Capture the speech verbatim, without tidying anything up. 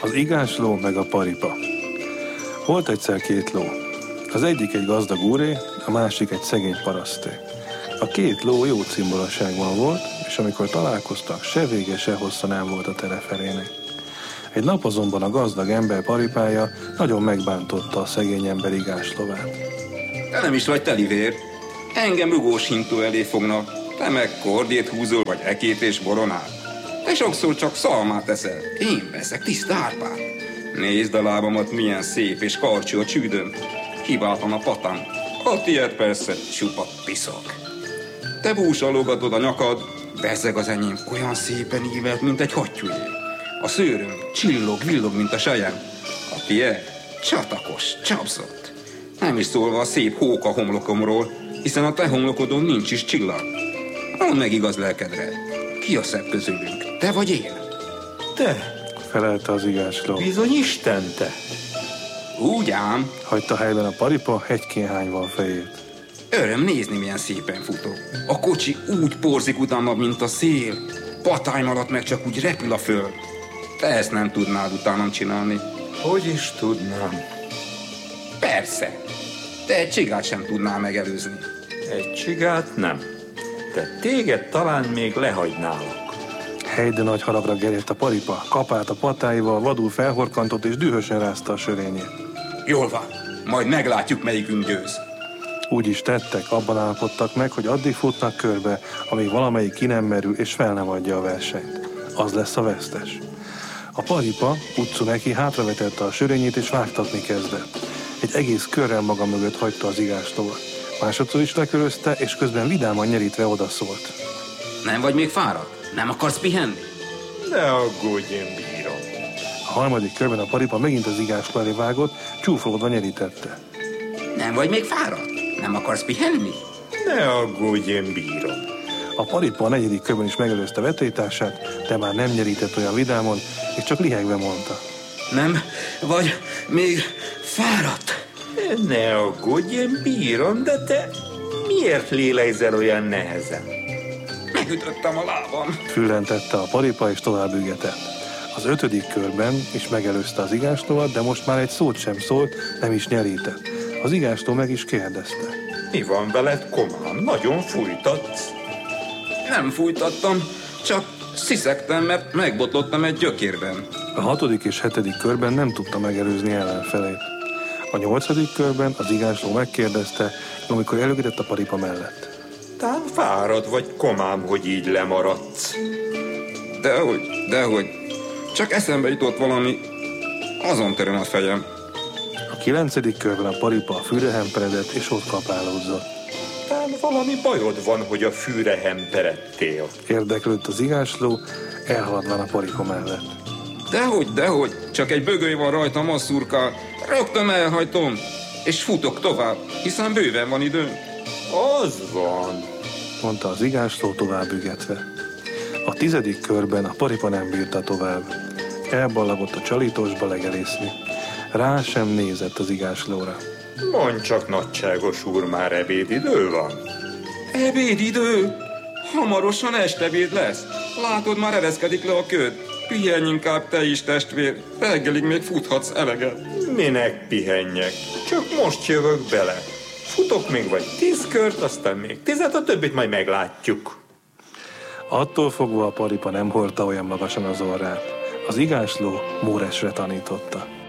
Az igásló meg a paripa. Volt egyszer két ló. Az egyik egy gazdag úré, a másik egy szegény paraszté. A két ló jó cimboraságban volt, és amikor találkoztak, se vége, se hossza nem volt a tereferének. Egy nap azonban a gazdag ember paripája nagyon megbántotta a szegény ember igáslovát. Te nem is vagy telivér. Engem rugós hintó elé fognak. Te meg kordét húzol, vagy ekét és boronát. Te sokszor csak szalmát eszel. Én veszek tiszta árpát. Nézd a lábamat, milyen szép és karcsú a csődöm. Kiváltam a patám. A tiéd persze csupa piszok. Te búsalogatod a nyakad, bezzeg az enyém olyan szépen ívelt, mint egy hattyújé. A szőröm csillog, villog, mint a sejem. A tiéd csatakos, csapzott. Nem is szólva a szép hóka homlokomról, hiszen a te homlokodon nincs is csillag. Mondd meg igaz lelkedre, ki a szebb közülünk, te vagy én? Te, felelte az igásló. Bizony Isten te. Úgy ám. Hagyta helyben a paripa hegykéhányva a fejét. Öröm nézni, milyen szépen futok. A kocsi úgy porzik utána, mint a szél. Patáim alatt meg csak úgy repül a föld. Te ezt nem tudnád utánam csinálni. Hogy is tudnám? Persze. Te egy csigát sem tudnál megelőzni. Egy csigát nem. De téged talán még lehagynálak. Helyde nagy haragra gerjedt a paripa, kapált a patáival, vadul felhorkantott és dühösen rázta a sörényét. Jól van, majd meglátjuk, melyikünk győz. Úgy is tettek, abban állapodtak meg, hogy addig futnak körbe, amíg valamelyik ki nem merül és fel nem adja a versenyt. Az lesz a vesztes. A paripa utcu neki hátravetette a sörényét és vágtatni kezdett. Egy egész körrel maga mögött hagyta az igáslovat. Másodszor is lekörözte, és közben vidáman nyerítve odaszólt. Nem vagy még fáradt? Nem akarsz pihenni? Ne aggódj, én bírom. A harmadik körben a paripa megint az igásló elé vágott, csúfolódva nyerítette. Nem vagy még fáradt? Nem akarsz pihenni? Ne aggódj, én bírom. A paripa a negyedik körben is megelőzte vetélytársát, de már nem nyerített olyan vidámon, és csak lihegve mondta. Nem vagy még fáradt? Ne aggódj, én bírom, de te miért lélegzel olyan nehezen? Megütöttem a lábam. Füllentette a paripa, és tovább ügetett. Az ötödik körben is megelőzte az igáslóat, de most már egy szót sem szólt, nem is nyerített. Az igásló meg is kérdezte. Mi van veled, komám? Nagyon fújtatsz? Nem fújtattam, csak sziszegtem, mert megbotlottam egy gyökérben. A hatodik és hetedik körben nem tudta megelőzni ellenfelét. A nyolcadik körben az igásló megkérdezte, amikor elögedett a paripa mellett. Tán fárad vagy, komám, hogy így lemaradsz. Dehogy, dehogy. Csak eszembe jutott valami, azon töröm a fejem. A kilencedik körben a paripa a fűre hemperedett, és ott kapálódzott. Tán valami bajod van, hogy a fűre hemperedtél. Érdeklődött az igásló, elhaladván a paripa mellett. Dehogy, dehogy, csak egy bögöly van rajtam, az szurkál. Rögtön elhajtom, és futok tovább, hiszen bőven van időm. Az van, mondta az igásló tovább ügetve. A tizedik körben a paripa nem bírta tovább. Elballagott a csalítosba legelészni. Rá sem nézett az igáslóra. Mondj csak, nagyságos úr, már ebédidő van? Ebédidő? Hamarosan estebéd lesz. Látod, már ereszkedik le a köd. Pihenj inkább te is, testvér. Reggelig még futhatsz eleget. Minek pihenjek? Csak most jövök bele. Futok még vagy tíz kört, aztán még tizet, a többit majd meglátjuk. Attól fogva a paripa nem hordta olyan magasan az orrát. Az igásló Móresre tanította.